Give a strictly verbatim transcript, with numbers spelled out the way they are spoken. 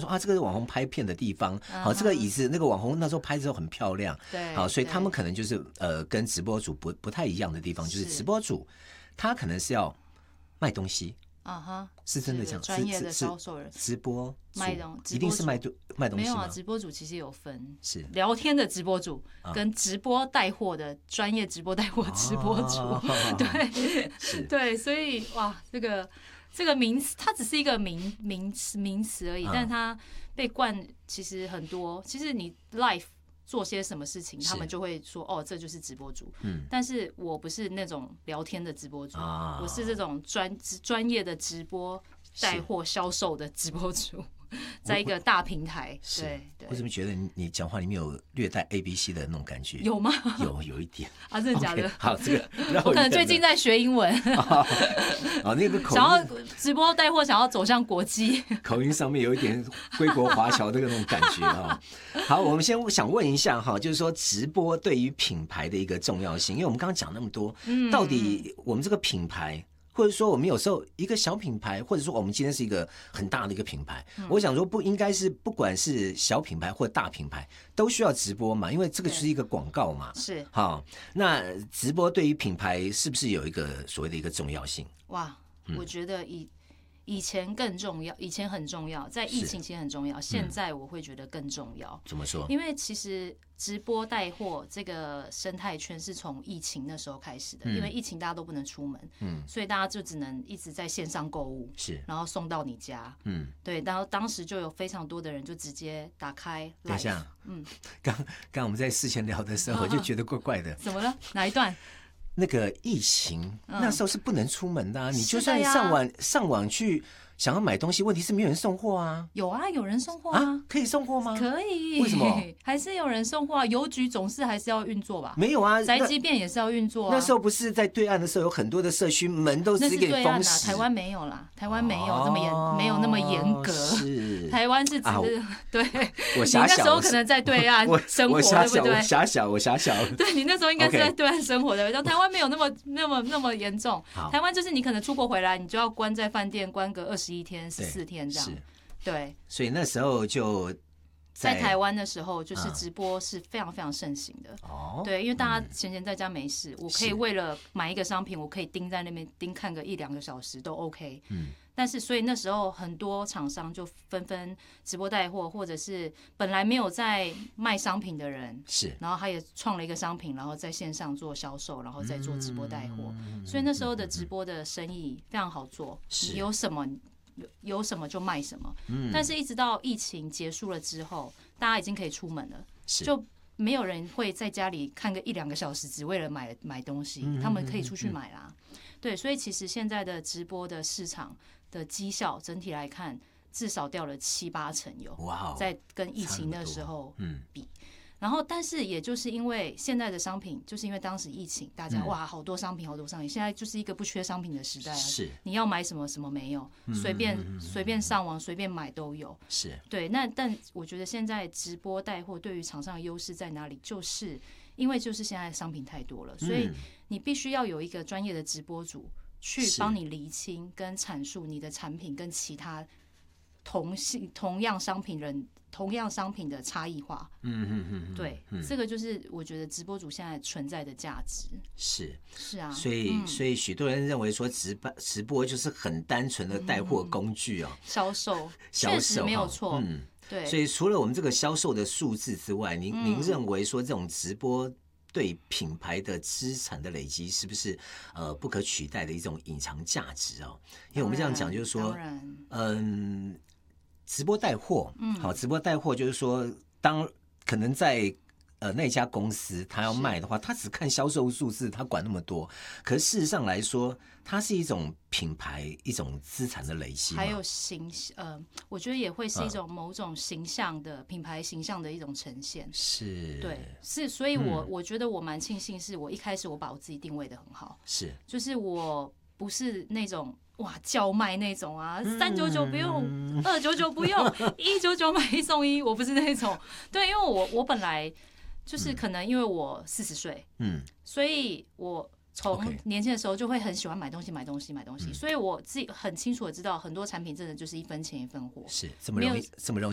说啊，这个是网红拍片的地方，好，这个椅子那个网红那时候拍的时候很漂亮， 对， 好，所以他们可能就是呃跟直播主不不太一样的地方，就是直播主他可能是要卖东西。啊哈，是真的讲专业的销售人， 直播卖东一定是卖卖东西吗？ 没有啊，直播主其实有分， 是聊天的直播主跟直播带货的专业直播带货直播主，哦、对，对，所以哇，这个这个名词它只是一个名名词名词而已，啊、但它被冠其实很多，其实你 life。做些什么事情，他们就会说哦，这就是直播主。嗯，但是我不是那种聊天的直播主，啊、我是这种专专业的直播带货销售的直播主，在一个大平台。对对， 我怎么觉得你你讲话里面有略带 A B C 的那种感觉？ 有吗？ 有有一点啊，真的假的？ okay, 好，这个我可能最近在学英文。 啊、哦，那个口音想要直播带货，想要走向国际， 口音上面有一点归国华侨的那种感觉啊。好，我们先想问一下哈，就是说直播对于品牌的一个重要性，因为我们刚刚讲那么多，嗯、到底我们这个品牌。或者说我们有时候一个小品牌，或者说我们今天是一个很大的一个品牌，嗯、我想说不应该是不管是小品牌或大品牌都需要直播嘛，因为这个就是一个广告嘛。 是， 好，那直播对于品牌是不是有一个所谓的一个重要性？ 哇，嗯、我觉得以以前更重要，以前很重要，在疫情前很重要，现在我会觉得更重要。 怎么说？ 因为其实直播带货这个生态圈是从疫情那时候开始的，嗯、因为疫情大家都不能出门，嗯、所以大家就只能一直在线上购物，是，然后送到你家，嗯，对，然后当时就有非常多的人就直接打开。 等一下，嗯，刚刚我们在事前聊的时候，我就觉得怪怪的。 怎么了？哪一段？ 那个疫情、嗯、那时候是不能出门的啊，你就算上网上网去想要买东西，问题是没有人送货啊。 有啊，有人送货 啊, 啊，可以送货吗？ 可以。 为什么？ 还是有人送货啊？邮局总是还是要运作吧？ 没有啊， 宅急便也是要运作、啊。 那时候不是在对岸的时候，有很多的社区门都直接给封死。 台湾没有啦，台湾没有这么严，哦、没有那么严格。 是， 台湾是只是、啊、对。 我狭小， 你那时候可能在对岸生活，对不对？ 我狭小，我狭小。 对，你那时候应该是在对岸生活的，然后台湾没有那么那么那么严重。台湾就是你可能出国回来，你就要关在饭店关个二十一天、十四天这样。对， 所以那时候就在, 在台湾的时候，就是直播是非常非常盛行的。哦、嗯，对，因为大家闲闲在家没事，嗯、我可以为了买一个商品，我可以盯在那边盯看个一两个小时都 OK。嗯，但是所以那时候很多厂商就纷纷直播带货，或者是本来没有在卖商品的人， 是， 然后他也创了一个商品，然后在线上做销售，然后再做直播带货。嗯、所以那时候的直播的生意非常好做，你有什么？有有什么就卖什么，嗯、但是一直到疫情结束了之后，大家已经可以出门了，就没有人会在家里看个一两个小时只为了买买东西，嗯、他们可以出去买啦。嗯、对，所以其实现在的直播的市场的绩效整体来看，至少掉了七八成有，哇，在跟疫情那时候比。然后，但是也就是因为现在的商品，就是因为当时疫情，大家、嗯、哇，好多商品，好多商品，现在就是一个不缺商品的时代啊。 是，你要买什么什么没有，随便随便上网随便买都有。 是， 对。那但我觉得现在直播带货对于厂商的优势在哪里？就是因为就是现在商品太多了，所以你必须要有一个专业的直播主去帮你厘清跟阐述你的产品跟其他同性同样商品人。同样商品的差异化，嗯嗯嗯，对，嗯、这个就是我觉得直播主现在存在的价值。 是是啊， 所以、嗯、所以许多人认为说直播直播就是很单纯的带货工具哦， 销、嗯、售，确实没有错，嗯，对。 所以除了我们这个销售的数字之外，您、嗯、您认为说这种直播对品牌的资产的累积是不是呃不可取代的一种隐藏价值哦？因为我们这样讲就是说，嗯。直播带货，嗯，好，直播带货就是说，当可能在呃那家公司他要卖的话，他只看销售数字，他管那么多。可是事实上来说，它是一种品牌、一种资产的累积， 还有形呃，我觉得也会是一种某种形象的、嗯、品牌形象的一种呈现。 是， 对，是，所以我、嗯、我觉得我蛮庆幸，是我一开始我把我自己定位的很好， 是， 就是我不是那种。哇，叫卖那种啊，三九九不用，二九九不用，一九九买一送一，我不是那种。对，因为我我本来就是可能因为我四十岁，嗯，所以我从年轻的时候就会很喜欢买东西，买东西，买东西，所以我自己很清楚的知道，很多产品真的就是一分钱一分货， 是这么容易，这么容易。